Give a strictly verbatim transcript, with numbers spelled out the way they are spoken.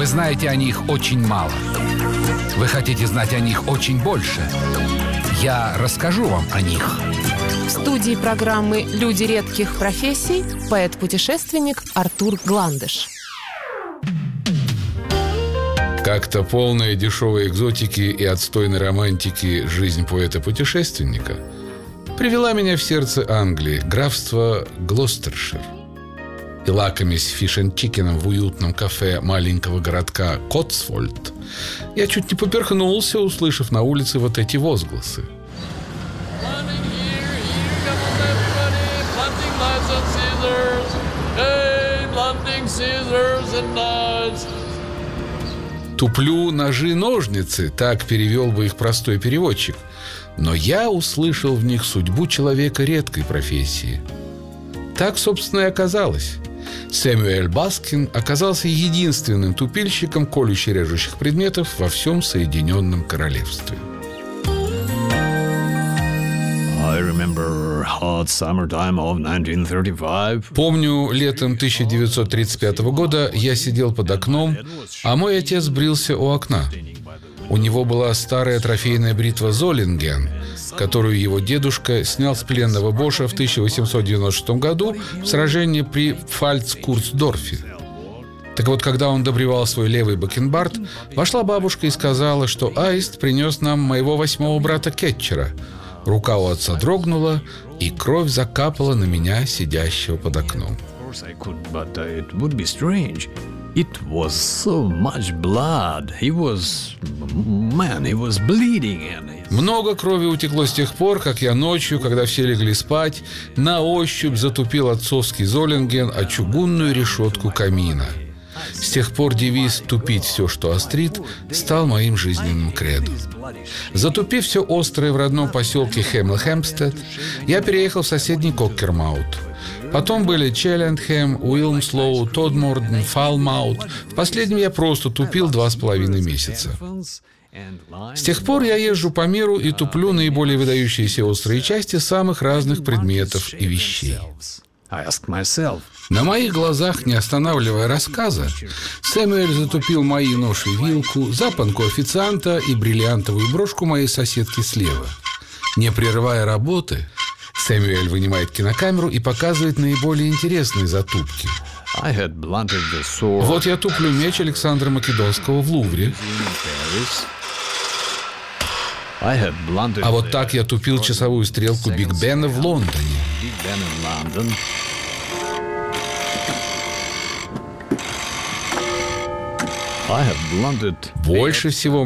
Вы знаете о них очень мало. Вы хотите знать о них очень больше. Я расскажу вам о них. В студии программы «Люди редких профессий» поэт-путешественник Артур Гландыш. Как-то полная дешевой экзотики и отстойной романтики жизнь поэта-путешественника привела меня в сердце Англии, графство Глостершир. И лакомясь фиш-энд-чикеном в уютном кафе маленького городка Котсвольд, я чуть не поперхнулся, услышав на улице вот эти возгласы. «Туплю ножи-ножницы», так перевел бы их простой переводчик. Но я услышал в них судьбу человека редкой профессии. Так, собственно, и оказалось. Сэмюэль Баскин оказался единственным тупильщиком колюще-режущих предметов во всем Соединенном Королевстве. Помню, летом тысяча девятьсот тридцать пятого года я сидел под окном, а мой отец брился у окна. У него была старая трофейная бритва Золлинген, которую его дедушка снял с пленного Боша в тысяча восемьсот девяносто шестом году в сражении при Пфальц-Курцдорфе. Так вот, когда он добривал свой левый бакенбард, вошла бабушка и сказала, что аист принес нам моего восьмого брата Кетчера. Рука у отца дрогнула, и кровь закапала на меня, сидящего под окном. It was so much blood. He was, man, he was bleeding. Много крови утекло с тех пор, как я ночью, когда все легли спать, на ощупь затупил отцовский Золлинген о чугунную решетку камина. С тех пор девиз «тупить все, что острит» стал моим жизненным кредо. Затупив все острое в родном поселке Хэмл-Хэмпстед, я переехал в соседний Коккермаут. Потом были Челленхэм, Уилмслоу, Тодморден, Фалмаут. В последнем я просто тупил два с половиной месяца. С тех пор я езжу по миру и туплю наиболее выдающиеся острые части самых разных предметов и вещей. На моих глазах, не останавливая рассказа, Сэмюэль затупил мои нож и вилку, запонку официанта и бриллиантовую брошку моей соседки слева. Не прерывая работы, Сэмюэль вынимает кинокамеру и показывает наиболее интересные затупки. Вот я туплю меч Александра Македонского в Лувре. А вот так я тупил часовую стрелку Биг Бена в Лондоне. Больше всего